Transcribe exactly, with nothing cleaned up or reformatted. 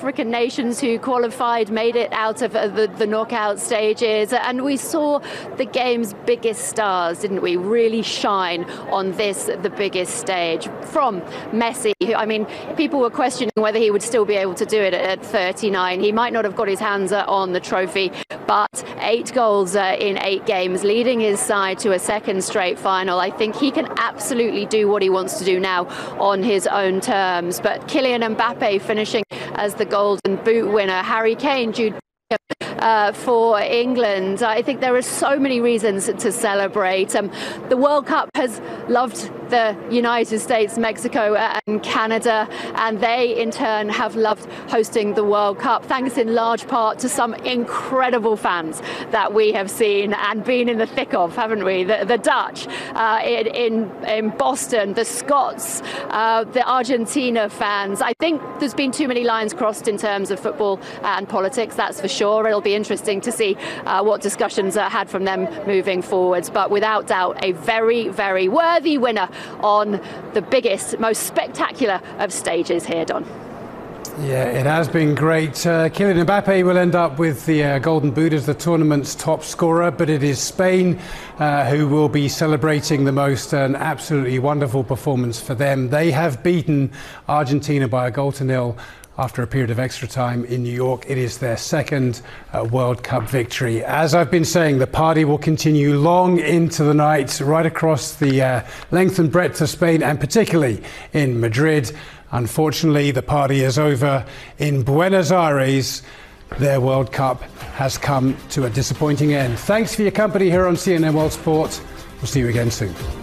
African nations who qualified, made it out of the, the knockout stages, and we saw the game's biggest stars, didn't we, really shine on this, the biggest stage. From Messi, who, I mean, people were questioning whether he would still be able to do it at thirty-nine. He might not have got his hands on the trophy, but eight goals uh, in eight games, leading his side to a second straight final. I think he can absolutely do what he wants to do now on his own terms. But Kylian Mbappe finishing as the Golden Boot winner, Harry Kane, Jude Uh, for England. I think there are so many reasons to celebrate. Um, the World Cup has loved the United States, Mexico and Canada, and they in turn have loved hosting the World Cup, thanks in large part to some incredible fans that we have seen and been in the thick of, haven't we? The, the Dutch uh, in, in, in Boston, the Scots, uh, the Argentina fans. I think there's been too many lines crossed in terms of football and politics, that's for sure. It'll be interesting to see uh, what discussions are had from them moving forwards, but without doubt a very, very worthy winner on the biggest, most spectacular of stages here, Don. Yeah, it has been great. Uh, Kylian Mbappe will end up with the uh, Golden Boot as the tournament's top scorer, but it is Spain uh, who will be celebrating the most. An absolutely wonderful performance for them. They have beaten Argentina by a goal to nil after a period of extra time in New York. It is their second uh, World Cup victory. As I've been saying, the party will continue long into the night, right across the uh, length and breadth of Spain, and particularly in Madrid. Unfortunately, the party is over in Buenos Aires. Their World Cup has come to a disappointing end. Thanks for your company here on C N N World Sport. We'll see you again soon.